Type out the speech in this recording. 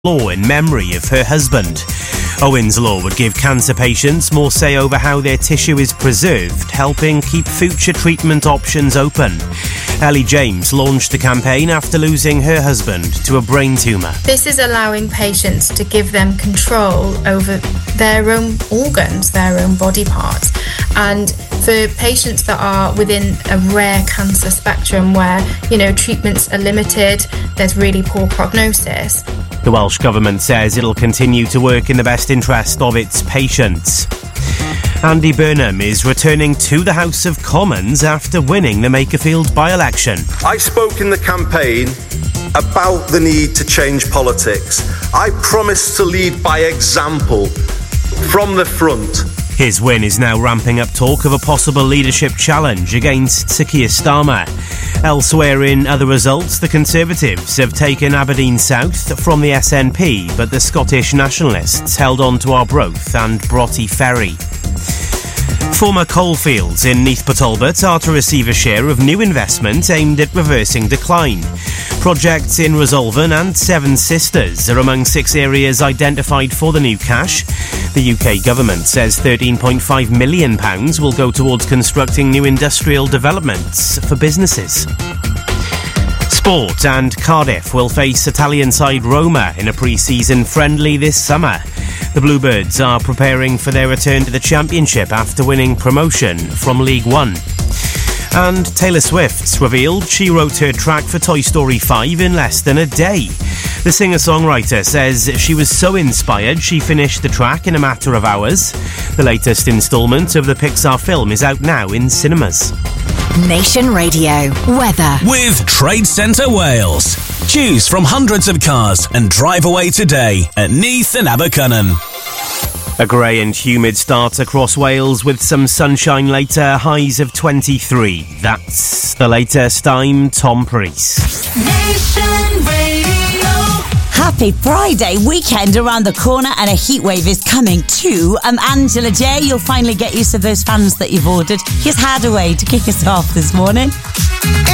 law in memory of her husband. Owen's Law would give cancer patients more say over how their tissue is preserved, helping keep future treatment options open. Ellie James launched the campaign after losing her husband to a brain tumour. This is allowing patients to give them control over their own organs, their own body parts. And for patients that are within a rare cancer spectrum where, treatments are limited, there's really poor prognosis. The Welsh Government says it'll continue to work in the best interest of its patients. Andy Burnham is returning to the House of Commons after winning the Makerfield by-election. I spoke in the campaign about the need to change politics. I promised to lead by example from the front. His win is now ramping up talk of a possible leadership challenge against Sir Keir Starmer. Elsewhere in other results, the Conservatives have taken Aberdeen South from the SNP, but the Scottish Nationalists held on to Arbroath and Broughty Ferry. Former coalfields in Neath Talbot are to receive a share of new investment aimed at reversing decline. Projects in Resolven and Seven Sisters are among 6 areas identified for the new cash. The UK government says £13.5 million will go towards constructing new industrial developments for businesses. Sport, and Cardiff will face Italian side Roma in a pre-season friendly this summer. The Bluebirds are preparing for their return to the Championship after winning promotion from League One. And Taylor Swift's revealed she wrote her track for Toy Story 5 in less than a day. The singer-songwriter says she was so inspired she finished the track in a matter of hours. The latest instalment of the Pixar film is out now in cinemas. Nation Radio weather with Trade Centre Wales. Choose from hundreds of cars and drive away today at Neath and Abercynon. A grey and humid start across Wales with some sunshine later, highs of 23. That's the latest. I'm Tom Priest. Nation Radio. Happy Friday weekend around the corner and a heatwave is coming too. Angela J, you'll finally get used to those fans that you've ordered. Here's Hadaway to kick us off this morning.